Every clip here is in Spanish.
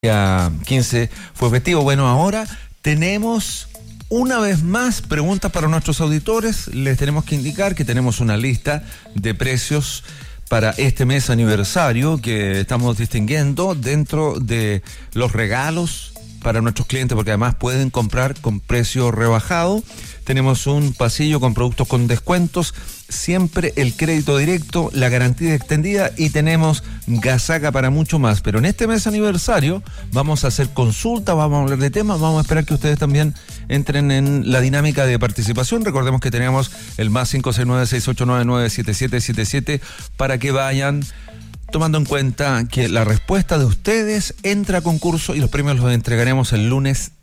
día 15 fue festivo. Bueno, ahora tenemos una vez más preguntas para nuestros auditores. Les tenemos que indicar que tenemos una lista de precios para este mes aniversario que estamos distinguiendo dentro de los regalos para nuestros clientes, porque además pueden comprar con precio rebajado. Tenemos un pasillo con productos con descuentos, siempre el crédito directo, la garantía extendida y tenemos Gazaca para mucho más. Pero en este mes aniversario vamos a hacer consultas, vamos a hablar de temas, vamos a esperar que ustedes también entren en la dinámica de participación. Recordemos que tenemos el más 569-6899-7777 para que vayan tomando en cuenta que la respuesta de ustedes entra a concurso y los premios los entregaremos el lunes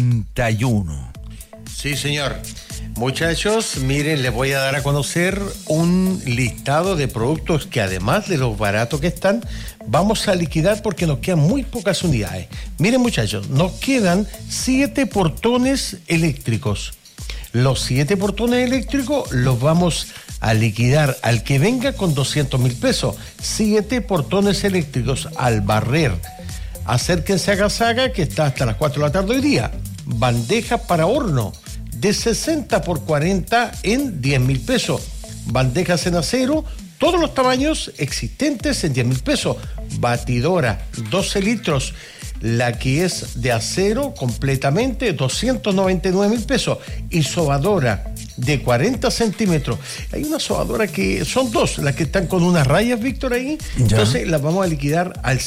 31. Sí, señor. Muchachos, miren, les voy a dar a conocer un listado de productos que además de los baratos que están, vamos a liquidar porque nos quedan muy pocas unidades. Miren, muchachos, nos quedan 7 portones eléctricos. Los 7 portones eléctricos los vamos a liquidar al que venga con 200,000 pesos. 7 portones eléctricos al barrer. Acérquense a Gazaca, que está hasta las 4 de la tarde hoy día. Bandejas para horno de 60 por 40 en 10,000 pesos. Bandejas en acero, todos los tamaños existentes en 10,000 pesos. Batidora, 12 litros. La que es de acero completamente, 299,000 pesos. Y sobadora de 40 centímetros. Hay una sobadora que son dos, las que están con unas rayas, Víctor, ahí. Ya. Entonces las vamos a liquidar al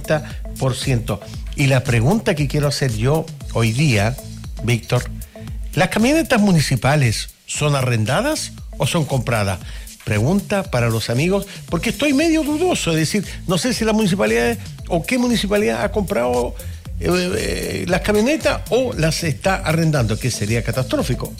50%. Y la pregunta que quiero hacer yo hoy día, Víctor, ¿las camionetas municipales son arrendadas o son compradas? Pregunta para los amigos, porque estoy medio dudoso, es decir, no sé si la municipalidad o qué municipalidad ha comprado las camionetas o las está arrendando, que sería catastrófico.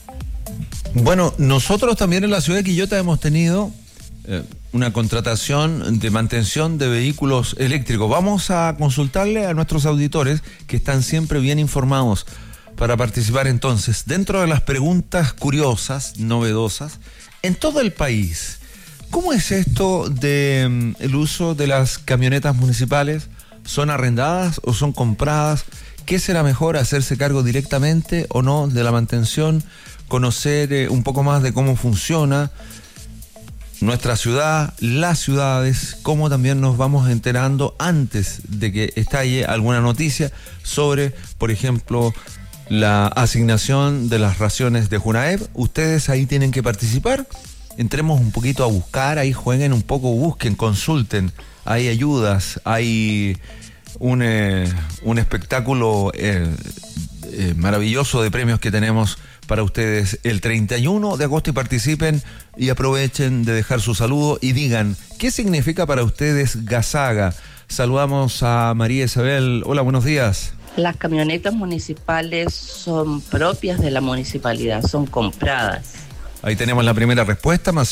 Bueno, nosotros también en la ciudad de Quillota hemos tenido una contratación de mantención de vehículos eléctricos. Vamos a consultarle a nuestros auditores que están siempre bien informados para participar entonces. Dentro de las preguntas curiosas, novedosas, en todo el país, ¿cómo es esto de el uso de las camionetas municipales? ¿Son arrendadas o son compradas? ¿Qué será mejor, hacerse cargo directamente o no de la mantención? Conocer un poco más de cómo funciona nuestra ciudad, las ciudades, cómo también nos vamos enterando antes de que estalle alguna noticia sobre, por ejemplo, la asignación de las raciones de Junaep. Ustedes ahí tienen que participar. Entremos un poquito a buscar, ahí jueguen un poco, busquen, consulten. Hay ayudas, hay un espectáculo maravilloso de premios que tenemos para ustedes el 31 de agosto y participen y aprovechen de dejar su saludo y digan qué significa para ustedes Gazaga. Saludamos a María Isabel. Hola, buenos días. Las camionetas municipales son propias de la municipalidad, son compradas. Ahí tenemos la primera respuesta, más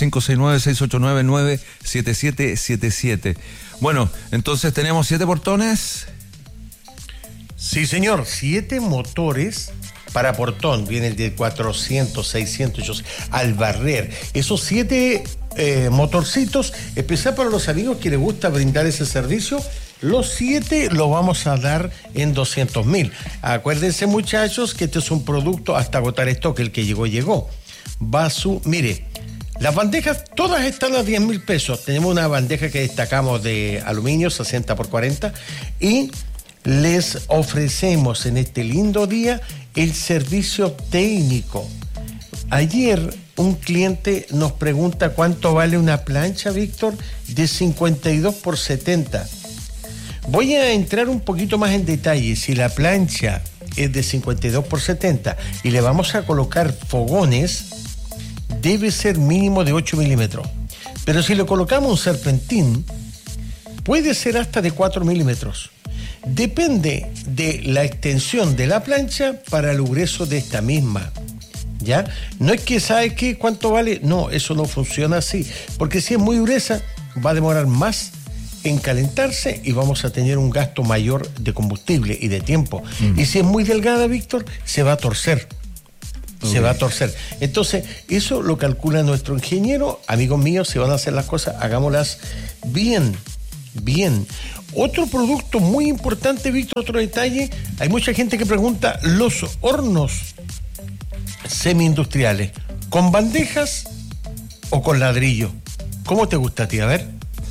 569-6899-7777. Bueno, entonces tenemos 7 portones. Sí, señor, 7 motores para portón. Viene el de 400, 600, 800, al barrer. Esos 7 motorcitos, especial para los amigos que les gusta brindar ese servicio. Los 7 los vamos a dar en 200,000. Acuérdense, muchachos, que este es un producto hasta agotar stock. El que llegó. Mire, las bandejas todas están a 10,000 pesos. Tenemos una bandeja que destacamos de aluminio, 60 por 40. Y les ofrecemos en este lindo día el servicio técnico. Ayer un cliente nos pregunta cuánto vale una plancha, Víctor, de 52 por 70. Voy a entrar un poquito más en detalle. Si la plancha es de 52 por 70 y le vamos a colocar fogones, debe ser mínimo de 8 milímetros. Pero si le colocamos un serpentín, puede ser hasta de 4 milímetros. Depende de la extensión de la plancha para el grueso de esta misma. ¿Ya? No es que sabe qué, cuánto vale. No, eso no funciona así. Porque si es muy gruesa, va a demorar más en calentarse y vamos a tener un gasto mayor de combustible y de tiempo. Y si es muy delgada, Víctor, se va a torcer. Se va a torcer. Entonces, eso lo calcula nuestro ingeniero. Amigos míos, si van a hacer las cosas, hagámoslas bien. Otro producto muy importante, Víctor, otro detalle, hay mucha gente que pregunta, los hornos semi-industriales, ¿con bandejas o con ladrillo? ¿Cómo te gusta a ti? A ver.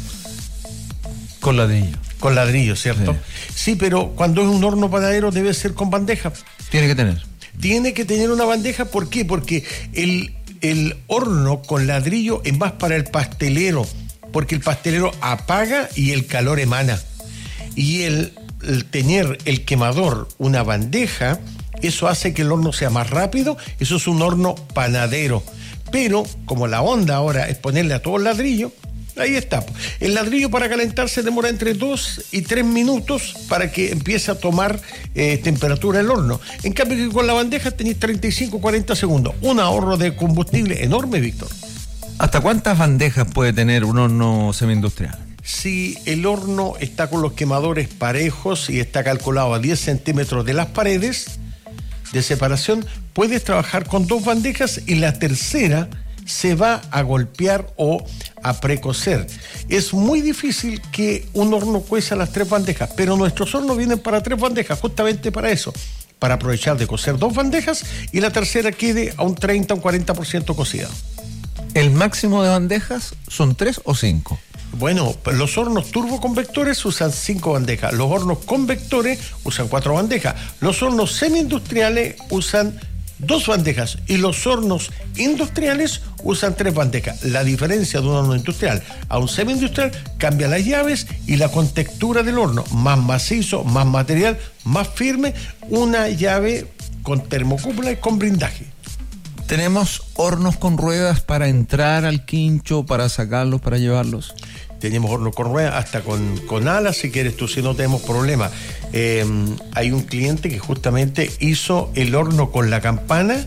Con ladrillo. Con ladrillo, ¿cierto? Sí, pero cuando es un horno panadero debe ser con bandeja. Tiene que tener. Tiene que tener una bandeja, ¿por qué? Porque el horno con ladrillo es más para el pastelero, porque el pastelero apaga y el calor emana. Y el tener el quemador, una bandeja, eso hace que el horno sea más rápido, eso es un horno panadero. Pero como la onda ahora es ponerle a todo el ladrillo, ahí está. El ladrillo para calentarse demora entre 2 y 3 minutos para que empiece a tomar temperatura el horno. En cambio que con la bandeja tenéis 35, 40 segundos. Un ahorro de combustible enorme, Víctor. ¿Hasta cuántas bandejas puede tener un horno semi-industrial? Si el horno está con los quemadores parejos y está calculado a 10 centímetros de las paredes de separación, puedes trabajar con 2 bandejas y la tercera se va a golpear o a precocer. Es muy difícil que un horno cueza las 3 bandejas, pero nuestros hornos vienen para 3 bandejas, justamente para eso, para aprovechar de cocer 2 bandejas y la tercera quede a un 30 o un 40% cocida. ¿El máximo de bandejas son 3 o 5? Bueno, los hornos turboconvectores usan 5 bandejas, los hornos convectores usan 4 bandejas, los hornos semi-industriales usan 2 bandejas y los hornos industriales usan 3 bandejas. La diferencia de un horno industrial a un semi-industrial cambia las llaves y la contextura del horno, más macizo, más material, más firme, una llave con termocúpula y con blindaje. ¿Tenemos hornos con ruedas para entrar al quincho, para sacarlos, para llevarlos? Tenemos hornos con ruedas, hasta con alas, si quieres tú, si no tenemos problema. Hay un cliente que justamente hizo el horno con la campana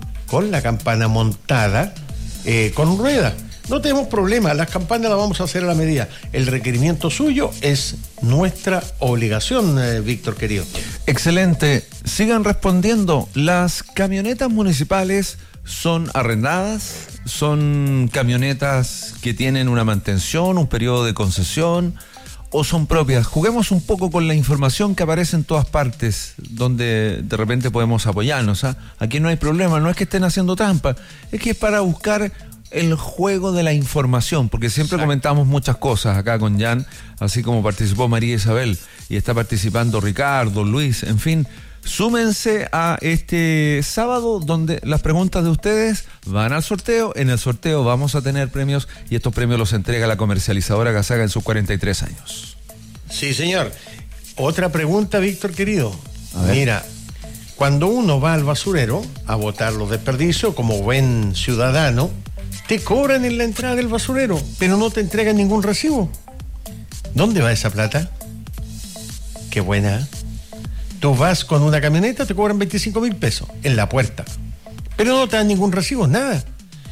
montada, con ruedas. No tenemos problema, las campanas las vamos a hacer a la medida. El requerimiento suyo es nuestra obligación, Víctor querido. Excelente. Sigan respondiendo. ¿Las camionetas municipales son arrendadas? ¿Son camionetas que tienen una mantención, un periodo de concesión, o son propias? Juguemos un poco con la información que aparece en todas partes, donde de repente podemos apoyarnos. Aquí no hay problema, no es que estén haciendo trampa, es que es para buscar el juego de la información, porque siempre comentamos muchas cosas acá con Jan, así como participó María Isabel, y está participando Ricardo, Luis, en fin. Súmense a este sábado, donde las preguntas de ustedes van al sorteo. En el sorteo vamos a tener premios, y estos premios los entrega la comercializadora Gasaga en sus 43 años. Sí, señor. Otra pregunta, Víctor querido. Mira, cuando uno va al basurero a botar los desperdicios, como buen ciudadano, te cobran en la entrada del basurero, pero no te entregan ningún recibo. ¿Dónde va esa plata? Qué buena. Tú vas con una camioneta, te cobran 25,000 pesos en la puerta, pero no te dan ningún recibo, nada.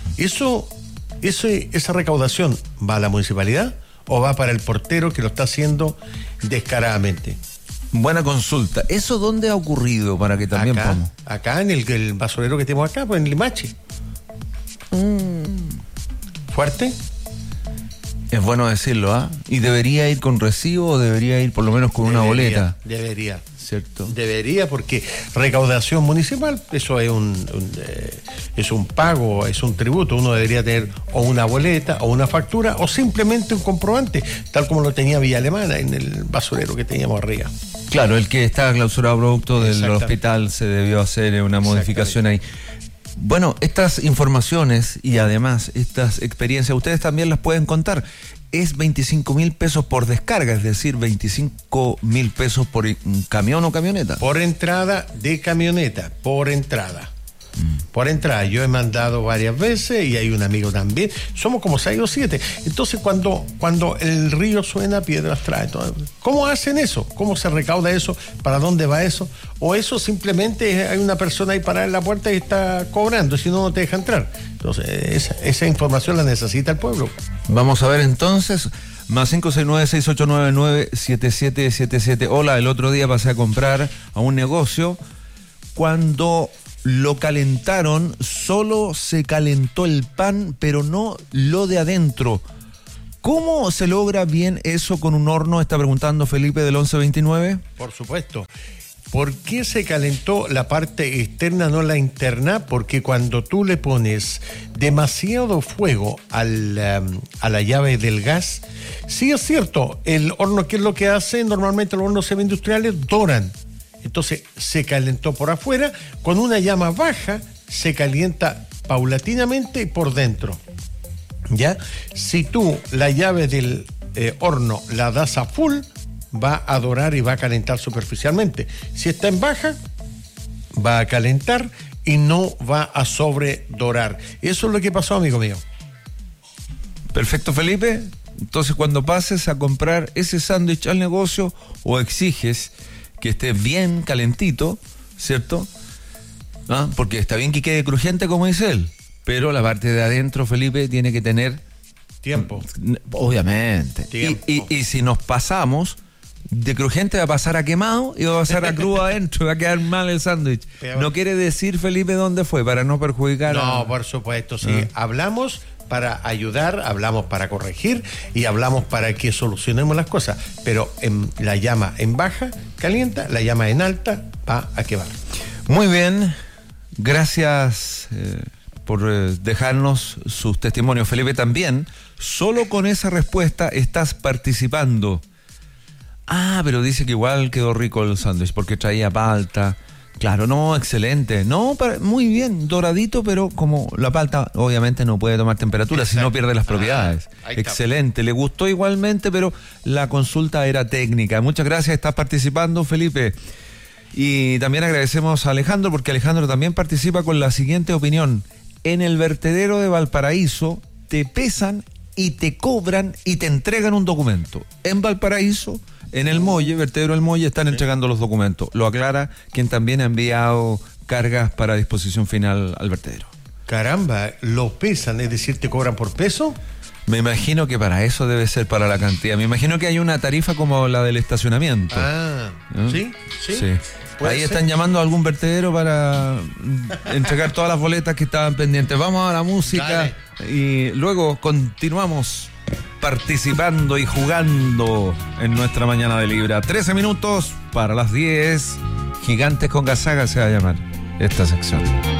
Esa recaudación, ¿va a la municipalidad o va para el portero que lo está haciendo descaradamente? Buena consulta. ¿Eso dónde ha ocurrido para que también podamos? Acá en el basurero que tenemos acá, pues en Limache. ¿Fuerte? Es bueno decirlo, ¿ah? ¿Y debería ir con recibo o debería ir por lo menos con una boleta? Debería. ¿Cierto? Debería, porque recaudación municipal, eso es es un pago, es un tributo. Uno debería tener o una boleta o una factura o simplemente un comprobante, tal como lo tenía Villa Alemana en el basurero que teníamos arriba. Claro, el que está clausurado producto del hospital, se debió hacer una modificación ahí. Bueno, estas informaciones y además estas experiencias, ustedes también las pueden contar. Es 25,000 pesos por descarga, es decir, 25,000 pesos por camión o camioneta. Por entrada de camioneta, por entrada. Por entrada, yo he mandado varias veces y hay un amigo también. Somos como 6 o 7. Entonces, cuando el río suena, piedras trae. ¿Cómo hacen eso? ¿Cómo se recauda eso? ¿Para dónde va eso? O eso simplemente hay una persona ahí parada en la puerta y está cobrando, si no, no te deja entrar. Entonces, esa información la necesita el pueblo. Vamos a ver entonces. Más 569-6899-7777. Hola, el otro día pasé a comprar a un negocio. Cuando lo calentaron, solo se calentó el pan, pero no lo de adentro. ¿Cómo se logra bien eso con un horno? Está preguntando Felipe del 1129. Por supuesto. ¿Por qué se calentó la parte externa, no la interna? Porque cuando tú le pones demasiado fuego a la llave del gas, sí es cierto, el horno, ¿qué es lo que hace? Normalmente los hornos semi-industriales doran. Entonces se calentó por afuera, con una llama baja se calienta paulatinamente por dentro. ¿Ya? Si tú la llave del horno la das a full, va a dorar y va a calentar superficialmente. Si está en baja, va a calentar y no va a sobredorar. Eso es lo que pasó, amigo mío. Perfecto, Felipe. Entonces, cuando pases a comprar ese sándwich al negocio o exiges que esté bien calentito, ¿cierto? ¿Ah? Porque está bien que quede crujiente, como dice él, pero la parte de adentro, Felipe, tiene que tener tiempo. Obviamente. Tiempo. Y si nos pasamos de crujiente, va a pasar a quemado y va a pasar a crudo adentro, va a quedar mal el sándwich. No quiere decir, Felipe, dónde fue, para no perjudicar. No, por supuesto, sí. Hablamos para ayudar, hablamos para corregir y hablamos para que solucionemos las cosas. Pero la llama en baja calienta, la llama en alta va a quemar. Muy bien, gracias por dejarnos sus testimonios. Felipe, también, solo con esa respuesta estás participando. Ah, pero dice que igual quedó rico el sándwich porque traía palta. Claro, no, excelente. No, muy bien, doradito, pero como la palta obviamente no puede tomar temperatura, si no pierde las propiedades. Excelente, le gustó igualmente, pero la consulta era técnica. Muchas gracias, estás participando, Felipe. Y también agradecemos a Alejandro, porque Alejandro también participa con la siguiente opinión. En el vertedero de Valparaíso te pesan y te cobran y te entregan un documento. En Valparaíso, en el Molle, vertedero del Molle, están entregando los documentos. Lo aclara quien también ha enviado cargas para disposición final al vertedero. Caramba, ¿lo pesan? Es decir, ¿te cobran por peso? Me imagino que para eso debe ser, para la cantidad. Me imagino que hay una tarifa como la del estacionamiento. Ah, ¿no? ¿Sí? Ahí están llamando a algún vertedero para entregar todas las boletas que estaban pendientes. Vamos a la música. Dale. Y luego continuamos participando y jugando en nuestra mañana de Libra. 13 minutos para las 10. Gigantes con Gazaga se va a llamar esta sección.